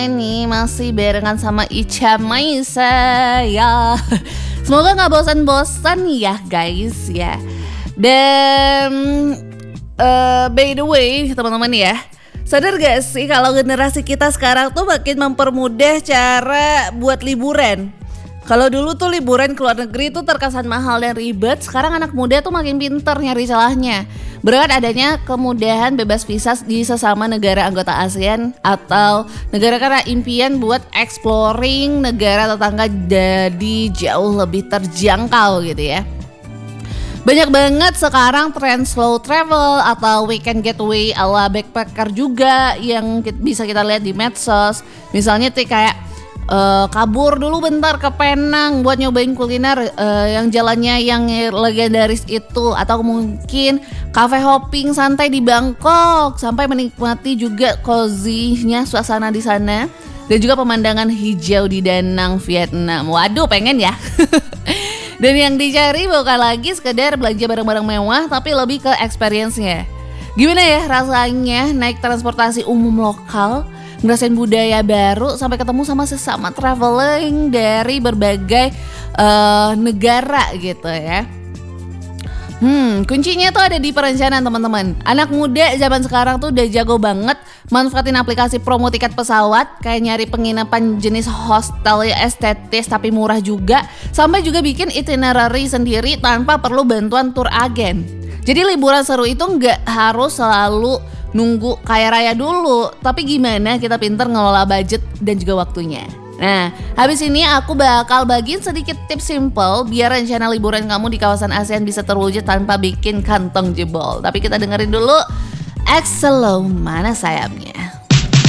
Ini masih barengan sama Ica Maisa ya. Semoga nggak bosan-bosan ya guys ya. Dan by the way teman-teman ya, sadar gak sih kalau generasi kita sekarang tuh makin mempermudah cara buat liburan. Kalau dulu tuh liburan ke luar negeri tuh terkesan mahal dan ribet, sekarang anak muda tuh makin pinter nyari celahnya. Berkat adanya kemudahan bebas visa di sesama negara anggota ASEAN atau negara karena impian buat exploring negara tetangga jadi jauh lebih terjangkau gitu ya. Banyak banget sekarang tren slow travel atau weekend getaway ala backpacker juga yang bisa kita lihat di medsos. Misalnya kayak kabur dulu bentar ke Penang buat nyobain kuliner yang jalannya yang legendaris itu, atau mungkin cafe hopping santai di Bangkok sampai menikmati juga cozy-nya suasana di sana dan juga pemandangan hijau di Danang, Vietnam. Waduh, pengen ya. Dan yang dicari bukan lagi sekedar belanja barang-barang mewah, tapi lebih ke experience-nya. Gimana ya rasanya naik transportasi umum lokal, ngerasain budaya baru, sampai ketemu sama sesama traveling dari berbagai negara gitu ya. Kuncinya tuh ada di perencanaan teman-teman. Anak muda zaman sekarang tuh udah jago banget manfaatin aplikasi promo tiket pesawat, kayak nyari penginapan jenis hostel ya estetis tapi murah juga, sampai juga bikin itinerary sendiri tanpa perlu bantuan tour agen. Jadi liburan seru itu nggak harus selalu nunggu kaya raya dulu, tapi gimana kita pinter ngelola budget dan juga waktunya. Nah, habis ini aku bakal bagiin sedikit tips simple biar rencana liburan kamu di kawasan ASEAN bisa terwujud tanpa bikin kantong jebol. Tapi kita dengerin dulu Axelo Mana Sayapnya.